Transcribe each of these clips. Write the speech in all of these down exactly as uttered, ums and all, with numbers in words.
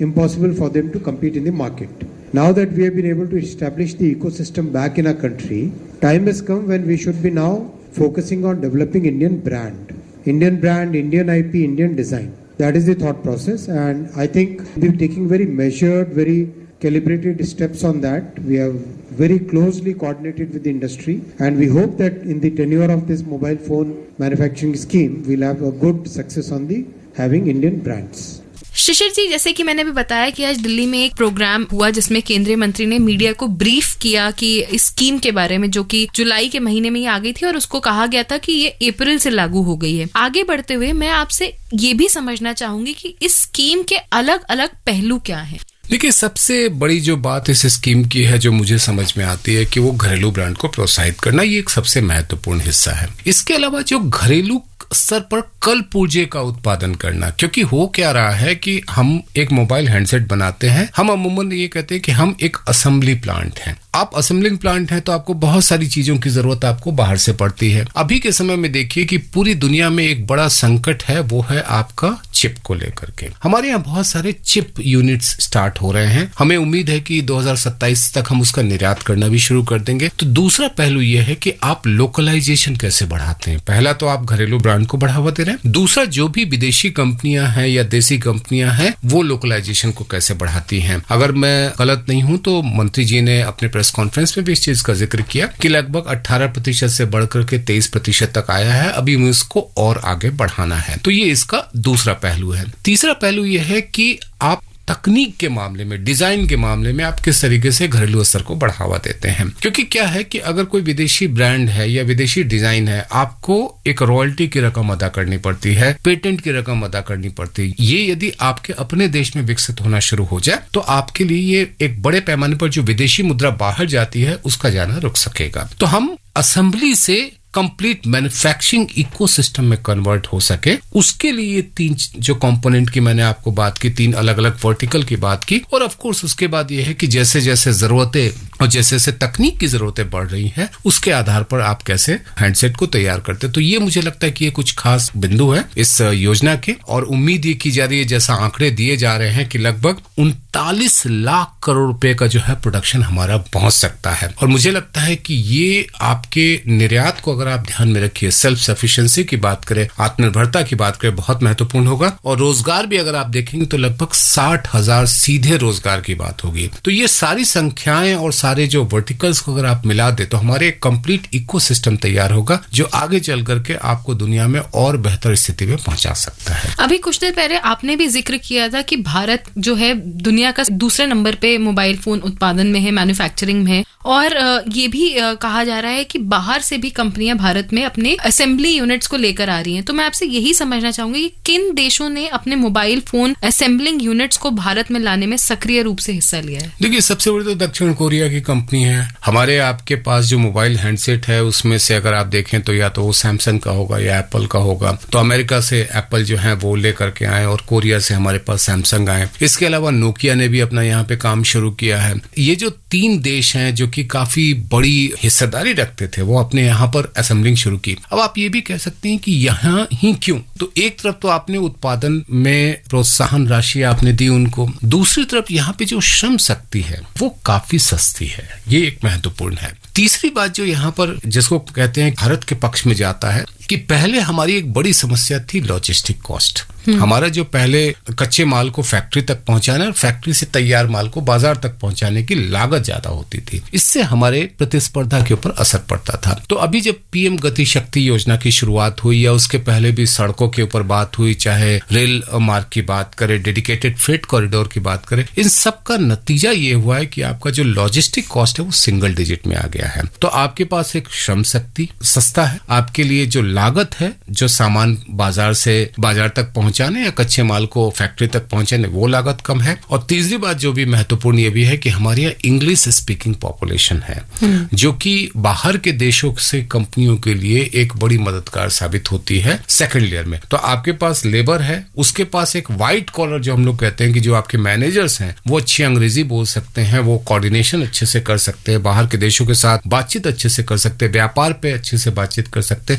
impossible for them to compete in the market. Now that we have been able to establish the ecosystem back in our country, time has come when we should be now focusing on developing Indian brand. Indian brand, Indian I P, Indian design. That is the thought process, and I think we're taking very measured, very calibrated steps on that. We have very closely coordinated with the industry, and we hope that in the tenure of this mobile phone manufacturing scheme, we'll have a good success on the having Indian brands. शिशिर जी, जैसे कि मैंने भी बताया कि आज दिल्ली में एक programme हुआ जिसमें केंद्रीय मंत्री ने मीडिया को ब्रीफ किया कि इस स्कीम के बारे में, जो कि जुलाई के महीने में ही आ गई थी और उसको कहा गया था कि ये अप्रैल से लागू हो गई है। आगे बढ़ते हुए मैं आपसे ये भी समझना चाहूंगी कि इस स्कीम के अलग अलग पहलू क्या हैं। देखिए, सबसे बड़ी जो बात इस स्कीम की है जो मुझे समझ में आती है कि वो घरेलू ब्रांड को प्रोत्साहित करना, ये एक सबसे महत्वपूर्ण हिस्सा है। इसके अलावा जो घरेलू स्तर पर कल पुर्जे का उत्पादन करना, क्योंकि हो क्या रहा है कि हम एक मोबाइल हैंडसेट बनाते हैं, हम अमूमन ये कहते हैं कि हम एक असेंबली प्लांट हैं। आप असेंबलिंग प्लांट हैं तो आपको बहुत सारी चीजों की जरूरत आपको बाहर से पड़ती है। अभी के समय में देखिए कि पूरी दुनिया में एक बड़ा संकट है, वो है आपका चिप को लेकर के। हमारे यहाँ बहुत सारे चिप यूनिट्स स्टार्ट हो रहे हैं। हमें उम्मीद है कि दो हज़ार सत्ताईस तक हम उसका निर्यात करना भी शुरू कर देंगे। तो दूसरा पहलू यह है कि आप लोकलाइजेशन कैसे बढ़ाते हैं। पहला तो आप घरेलू ब्रांड को बढ़ावा दे रहे हैं, दूसरा जो भी विदेशी कंपनियां हैं या देसी कंपनियां हैं वो लोकलाइजेशन को कैसे बढ़ाती हैं। अगर मैं गलत नहीं हूं तो मंत्री जी ने अपने प्रेस कॉन्फ्रेंस में भी इस चीज का जिक्र किया कि लगभग अठारह प्रतिशत से बढ़कर के तेईस प्रतिशत तक आया है, अभी हमें इसको और आगे बढ़ाना है। तो ये इसका दूसरा पहलू है। तीसरा पहलू यह है कि आप तकनीक के मामले में, डिजाइन के मामले में आप किस तरीके से घरेलू स्तर को बढ़ावा देते हैं। क्योंकि क्या है कि अगर कोई विदेशी ब्रांड है या विदेशी डिजाइन है, आपको एक रॉयल्टी की रकम अदा करनी पड़ती है, पेटेंट की रकम अदा करनी पड़ती है। ये यदि आपके अपने देश में विकसित होना शुरू हो जाए तो आपके लिए ये एक बड़े पैमाने पर जो विदेशी मुद्रा बाहर जाती है उसका जाना रुक सकेगा। तो हम असेंबली से कंप्लीट मैन्युफैक्चरिंग इकोसिस्टम में कन्वर्ट हो सके, उसके लिए तीन जो कंपोनेंट की मैंने आपको बात की, तीन अलग अलग वर्टिकल की बात की, और ऑफ कोर्स उसके बाद ये है कि जैसे जैसे जरूरतें और जैसे जैसे तकनीक की जरूरतें बढ़ रही हैं उसके आधार पर आप कैसे हैंडसेट को तैयार करते। तो ये मुझे लगता है कि ये कुछ खास बिंदु है इस योजना के, और उम्मीद ये की जा रही है, जैसा आंकड़े दिए जा रहे हैं, कि लगभग उनतालीस लाख करोड़ रुपए का जो है प्रोडक्शन हमारा पहुंच सकता है। और मुझे लगता है कि ये आपके निर्यात को अगर आप ध्यान में रखिए, सेल्फ सफिशिएंसी की बात करें, आत्मनिर्भरता की बात करें, बहुत महत्वपूर्ण होगा। और रोजगार भी अगर आप देखेंगे तो लगभग साठ हजार सीधे रोजगार की बात होगी। तो ये सारी संख्याएं और सारे जो वर्टिकल्स को अगर आप मिला दे तो हमारे एक कंप्लीट इकोसिस्टम तैयार होगा जो आगे चल करके आपको दुनिया में और बेहतर स्थिति में पहुंचा सकता है। अभी कुछ देर पहले आपने भी जिक्र किया था कि भारत जो है दुनिया का दूसरे नंबर पे मोबाइल फोन उत्पादन में है, मैन्युफैक्चरिंग में, और ये भी कहा जा रहा है कि बाहर से भी कंपनियां भारत में अपने असेंबली यूनिट्स को लेकर आ रही हैं। तो मैं आपसे यही समझना चाहूंगी कि किन देशों ने अपने मोबाइल फोन असेंबलिंग यूनिट्स को भारत में लाने में सक्रिय रूप से हिस्सा लिया है? देखिए, सबसे बड़ी तो दक्षिण कोरिया की कंपनी है। हमारे आपके पास जो मोबाइल हैंडसेट है उसमें से अगर आप देखें तो या तो वो सैमसंग का होगा या एप्पल का होगा। तो अमेरिका से एप्पल जो है वो लेकर के आए और कोरिया से हमारे पास सैमसंग आए। इसके अलावा नोकिया ने भी अपना यहाँ पे काम शुरू किया है। ये जो तीन देश हैं जो कि काफी बड़ी हिस्सेदारी रखते थे वो अपने यहाँ पर असेंबलिंग शुरू की। अब आप ये भी कह सकते हैं कि यहाँ ही क्यों? तो एक तरफ तो आपने उत्पादन में प्रोत्साहन राशि आपने दी उनको, दूसरी तरफ यहाँ पे जो श्रम शक्ति है वो काफी सस्ती है, ये एक महत्वपूर्ण है। तीसरी बात जो यहाँ पर जिसको कहते हैं भारत के पक्ष में जाता है कि पहले हमारी एक बड़ी समस्या थी लॉजिस्टिक कॉस्ट। हमारा जो पहले कच्चे माल को फैक्ट्री तक पहुंचाना और फैक्ट्री से तैयार माल को बाजार तक पहुंचाने की लागत ज्यादा होती थी, इससे हमारे प्रतिस्पर्धा के ऊपर असर पड़ता था। तो अभी जब पीएम गति शक्ति योजना की शुरुआत हुई या उसके पहले भी सड़कों के ऊपर बात हुई, चाहे रेल मार्ग की बात करें, डेडिकेटेड फ्रेट कॉरिडोर की बात करें, इन सब का नतीजा ये हुआ है कि आपका जो लॉजिस्टिक कॉस्ट है वो सिंगल डिजिट में आ गया है। तो आपके पास एक श्रम शक्ति सस्ता है, आपके लिए जो लागत है जो सामान बाजार से बाजार तक पहुंचाने या कच्चे माल को फैक्ट्री तक पहुंचाने वो लागत कम है। और तीसरी बात जो भी महत्वपूर्ण ये भी है कि हमारे यहाँ इंग्लिश स्पीकिंग पॉपुलेशन है जो कि बाहर के देशों से कंपनियों के लिए एक बड़ी मददगार साबित होती है सेकंड लेयर में। तो आपके पास लेबर है, उसके पास एक व्हाइट कॉलर जो हम लोग कहते हैं कि जो आपके मैनेजर्स हैं वो अच्छी अंग्रेजी बोल सकते हैं, वो कोऑर्डिनेशन अच्छे से कर सकते हैं, बाहर के देशों के साथ बातचीत अच्छे से कर सकते हैं, व्यापार पे अच्छे से बातचीत कर सकते हैं। तो ये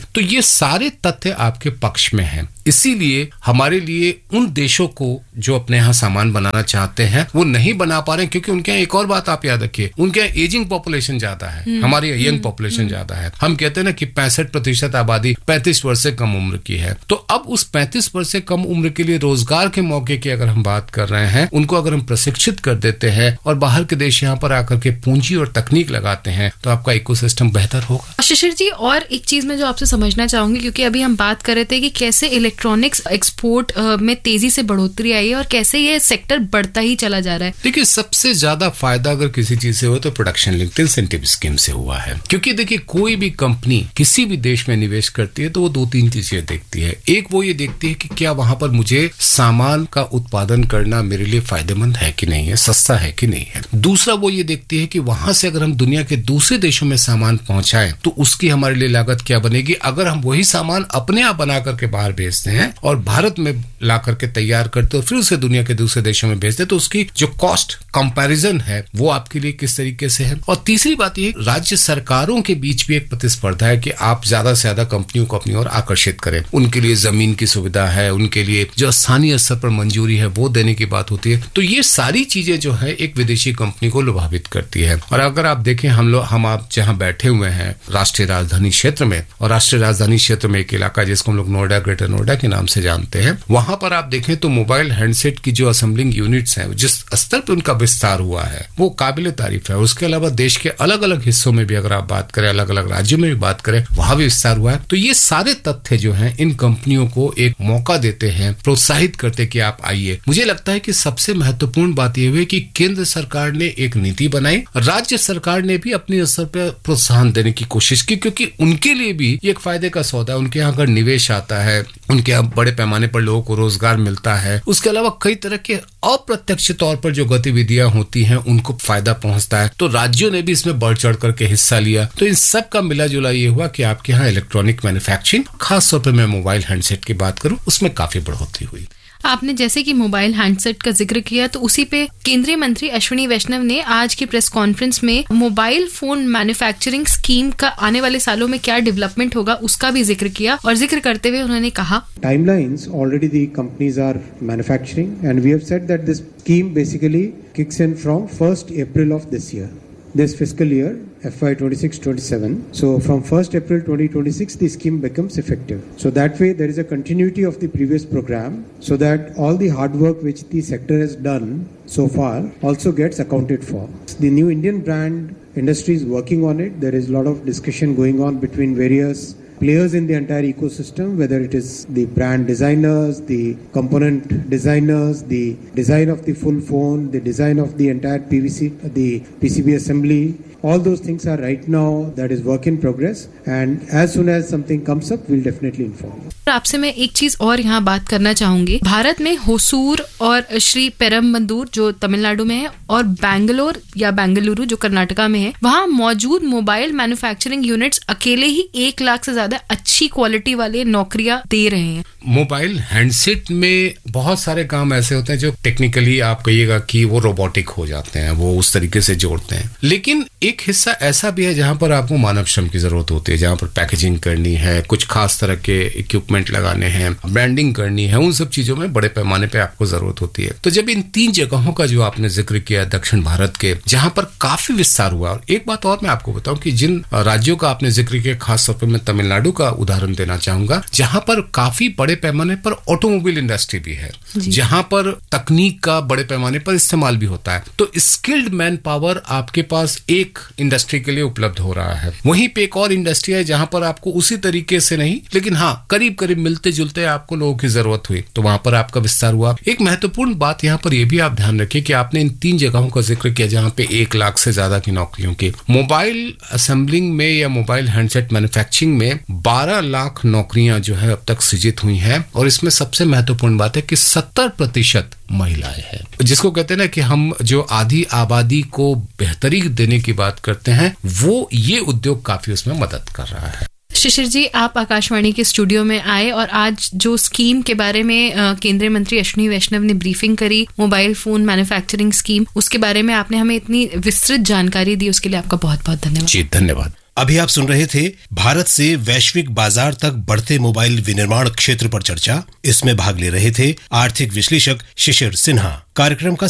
सारे तथ्य आपके पक्ष में हैं। इसीलिए हमारे लिए उन देशों को जो अपने यहाँ सामान बनाना चाहते हैं वो नहीं बना पा रहे हैं, क्योंकि उनके यहाँ एक और बात आप याद रखिए, उनके यहाँ एजिंग पॉपुलेशन ज्यादा है, हमारे यहाँ यंग पॉपुलेशन ज्यादा है। हम कहते हैं ना कि पैंसठ प्रतिशत आबादी पैंतीस वर्ष से कम उम्र की है। तो अब उस पैंतीस वर्ष से कम उम्र के लिए रोजगार के मौके की अगर हम बात कर रहे हैं, उनको अगर हम प्रशिक्षित कर देते हैं और बाहर के देश यहाँ पर आकर के पूंजी और तकनीक लगाते हैं तो आपका इकोसिस्टम बेहतर होगा। शिशिर जी, और एक चीज मैं जो आपसे समझना चाहूंगी, क्योंकि अभी हम बात कर रहे थे कि कैसे इलेक्ट्रॉनिक्स एक्सपोर्ट में तेजी से बढ़ोतरी आई है और कैसे ये सेक्टर बढ़ता ही चला जा रहा है। देखिए, सबसे ज्यादा फायदा अगर किसी चीज से हो तो प्रोडक्शन लिंक्ड इंसेंटिव स्कीम से हुआ है। क्योंकि देखिए, कोई भी कंपनी किसी भी देश में निवेश करती है तो वो दो तीन चीजें देखती है। एक, वो ये देखती है कि क्या वहां पर मुझे सामान का उत्पादन करना मेरे लिए फायदेमंद है कि नहीं है, सस्ता है कि नहीं है। दूसरा, वो ये देखती है कि वहां से अगर हम दुनिया के दूसरे देशों में सामान पहुंचाएं तो उसकी हमारे लिए लागत क्या बनेगी। अगर हम वही सामान अपने आप बना करके बाहर भेजते हैं और भारत में ला करके तैयार करते और फिर उसे दुनिया के दूसरे देशों में भेजते, तो उसकी जो कॉस्ट कंपैरिजन है वो आपके लिए किस तरीके से है। और तीसरी बात ये, राज्य सरकारों के बीच भी एक प्रतिस्पर्धा है कि आप ज्यादा से ज्यादा कंपनियों को अपनी ओर आकर्षित करें। उनके लिए जमीन की सुविधा है, उनके लिए जो स्थानीय स्तर पर मंजूरी है वो देने की बात होती है। तो ये सारी चीजें जो है एक विदेशी कंपनी को लुभावित करती है। और अगर आप देखें, हम लोग हम आप जहां बैठे हुए हैं राष्ट्रीय राजधानी क्षेत्र में, और राष्ट्रीय राजधानी क्षेत्र में एक इलाका जिसको हम लोग नोएडा, ग्रेटर नोएडा के नाम से जानते हैं, वहां पर आप देखें तो मोबाइल हैंडसेट की जो असेंबलिंग यूनिट्स हैं, जिस स्तर पर उनका विस्तार हुआ है वो काबिले तारीफ है। उसके अलावा देश के अलग अलग हिस्सों में भी अगर आप बात करें, अलग अलग राज्यों में भी बात करें, वहां भी विस्तार हुआ है। तो ये सारे तथ्य जो हैं इन कंपनियों को एक मौका देते हैं, प्रोत्साहित करते कि आप आइए। मुझे लगता है कि सबसे महत्वपूर्ण बात यह हुई कि केंद्र सरकार ने एक नीति बनाई, राज्य सरकार ने भी अपने स्तर पर प्रोत्साहन देने की कोशिश की, क्योंकि उनके लिए भी एक फायदे का सौदा है। उनके यहाँ अगर निवेश आता है, उनके यहाँ बड़े पैमाने पर लोगों को रोजगार मिलता है, उसके अलावा कई तरह के अप्रत्यक्ष तौर पर जो गतिविधियां होती हैं उनको फायदा पहुंचता है। तो राज्यों ने भी इसमें बढ़ चढ़ करके हिस्सा लिया। तो इन सब का मिला जुला ये हुआ कि आपके यहाँ इलेक्ट्रॉनिक मैन्युफैक्चरिंग, खासतौर पर मैं मोबाइल हैंडसेट की बात करूं, उसमें काफी बढ़ोतरी हुई। आपने जैसे कि मोबाइल हैंडसेट का जिक्र किया, तो उसी पे केंद्रीय मंत्री अश्विनी वैष्णव ने आज की प्रेस कॉन्फ्रेंस में मोबाइल फोन मैन्युफैक्चरिंग स्कीम का आने वाले सालों में क्या डेवलपमेंट होगा उसका भी जिक्र किया। और जिक्र करते हुए उन्होंने कहा, timelines already the companies are manufacturing and we have said that this scheme basically kicks in from first April of this year, this fiscal year F Y twenty-six twenty-seven. So from first April twenty twenty-six the scheme becomes effective. So that way there is a continuity of the previous program, so that all the hard work which the sector has done so far also gets accounted for. The new Indian brand industry is working on it. There is a lot of discussion going on between various players in the entire ecosystem, whether it is the brand designers, the component designers, the design of the full phone, the design of the entire P V C, the P C B assembly. All those things are right now, that is work in progress, and as soon as something comes up, we'll definitely inform you. आपसे मैं एक चीज और यहाँ बात करना चाहूंगी। भारत में होसूर और श्री पेरम्बदूर जो तमिलनाडु में है और बैंगलोर या बेंगलुरु जो कर्नाटका में है, वहाँ मौजूद मोबाइल मैन्युफैक्चरिंग यूनिट्स अकेले ही एक लाख से ज्यादा अच्छी क्वालिटी वाले नौकरियां दे रहे हैं। मोबाइल हैंडसेट में बहुत सारे काम ऐसे होते हैं जो टेक्निकली आप कहिएगा कि वो रोबोटिक हो जाते हैं, वो उस तरीके से जोड़ते हैं। लेकिन एक हिस्सा ऐसा भी है जहां पर आपको मानव श्रम की जरूरत होती है, जहां पर पैकेजिंग करनी है, कुछ खास तरह के इक्विपमेंट लगाने हैं, ब्रांडिंग करनी है, उन सब चीजों में बड़े पैमाने पे आपको जरूरत होती है। तो जब इन तीन जगहों का जो आपने जिक्र किया दक्षिण भारत के, जहां पर काफी विस्तार हुआ। और एक बात और मैं आपको बताऊं कि जिन राज्यों का आपने जिक्र किया, खासतौर पर मैं तमिलनाडु का उदाहरण देना चाहूंगा, जहां पर काफी बड़े पैमाने पर ऑटोमोबाइल इंडस्ट्री भी है, जहां पर तकनीक का बड़े पैमाने पर इस्तेमाल भी होता है। तो स्किल्ड मैन पावर आपके पास एक इंडस्ट्री के लिए उपलब्ध हो रहा है। वहीं पे एक और इंडस्ट्री है जहां पर आपको उसी तरीके से नहीं, लेकिन हाँ करीब करीब मिलते जुलते आपको लोगों की जरूरत हुई, तो वहां पर आपका विस्तार हुआ। एक महत्वपूर्ण बात यहाँ पर यह भी आप ध्यान रखिए कि आपने इन तीन जगहों का जिक्र किया जहां पे एक लाख से ज्यादा की नौकरियों की। मोबाइल असेंबलिंग में या मोबाइल हैंडसेट मैन्युफैक्चरिंग में बारह लाख नौकरियां जो है अब तक सृजित हुई हैं, और इसमें सबसे महत्वपूर्ण बात है कि सत्तर प्रतिशत महिलाएं हैं, जिसको कहते हैं ना कि हम जो आधी आबादी को बेहतरी देने की बात करते हैं, वो ये उद्योग काफी उसमें मदद कर रहा है। शिशिर जी, आप आकाशवाणी के स्टूडियो में आए और आज जो स्कीम के बारे में केंद्रीय मंत्री अश्विनी वैष्णव ने ब्रीफिंग करी, मोबाइल फोन मैन्युफैक्चरिंग स्कीम, उसके बारे में आपने हमें इतनी विस्तृत जानकारी दी, उसके लिए आपका बहुत बहुत धन्यवाद। जी धन्यवाद। अभी आप सुन रहे थे भारत से वैश्विक बाजार तक बढ़ते मोबाइल विनिर्माण क्षेत्र पर चर्चा। इसमें भाग ले रहे थे आर्थिक विश्लेषक शिशिर सिन्हा। कार्यक्रम का